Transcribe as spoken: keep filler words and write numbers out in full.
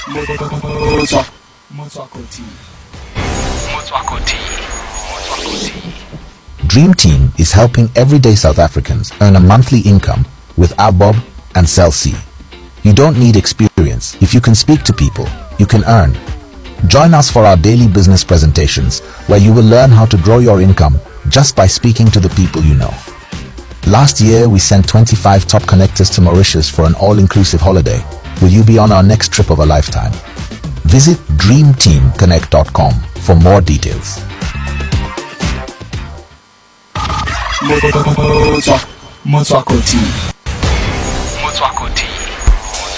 Motswako Tea. Motswako Tea. Motswako Tea. Dream Team is helping everyday South Africans earn a monthly income with ABOB and Cell C. You don't need experience. If you can speak to people, you can earn. Join us for our daily business presentations, where you will learn how to grow your income just by speaking to the people you know. Last year, we sent twenty-five top connectors to Mauritius for an all-inclusive holiday. Will you be on our next trip of a lifetime? Visit dream team connect dot com for more details. Motswako Tea. Motswako Tea.